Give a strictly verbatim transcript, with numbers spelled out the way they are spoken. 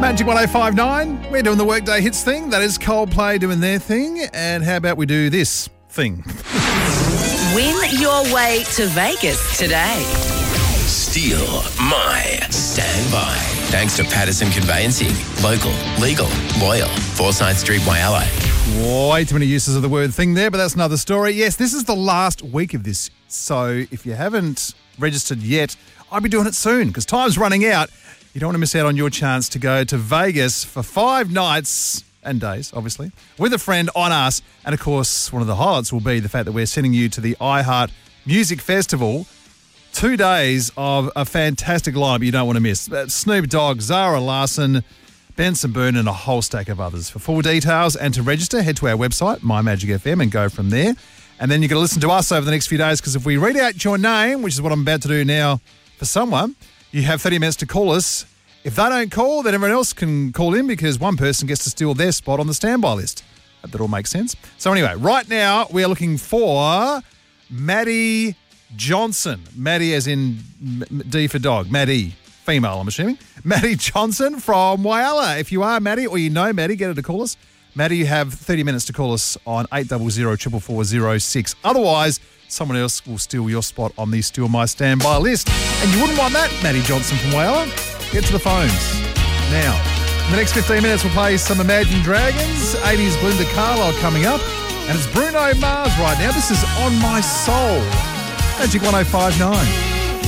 Magic one oh five nine. We're doing the Workday Hits thing. That is Coldplay doing their thing. And how about we do this thing? Win your way to Vegas today. Steal my standby. Thanks to Patterson Conveyancing. Local, legal, loyal. Forsyth Street, Whyalla. Way too many uses of the word thing there, but that's another story. Yes, this is the last week of this. So if you haven't registered yet, I'll be doing it soon because time's running out. You don't want to miss out on your chance to go to Vegas for five nights and days, obviously, with a friend on us. And, of course, one of the highlights will be the fact that we're sending you to the iHeart Music Festival. Two days of a fantastic lineup you don't want to miss. Snoop Dogg, Zara Larsson, Benson Boone and a whole stack of others. For full details and to register, head to our website, My Magic F M, and go from there. And then you're going to listen to us over the next few days because if we read out your name, which is what I'm about to do now for someone, you have thirty minutes to call us. If they don't call, then everyone else can call in because one person gets to steal their spot on the standby list. Hope that all makes sense. So anyway, right now we are looking for Maddie Johnson. Maddie as in D for dog. Maddie, female, I'm assuming. Maddie Johnson from Whyalla. If you are Maddie or you know Maddie, get her to call us. Maddie, you have thirty minutes to call us on eight zero zero, four four zero zero six. Otherwise, someone else will steal your spot on the Steal My Standby list. And you wouldn't want that, Maddie Johnson from Whyalla. Get to the phones now. In the next fifteen minutes, we'll play some Imagine Dragons, eighties Belinda Carlisle coming up, and it's Bruno Mars right now. This is On My Soul. Magic one oh five nine.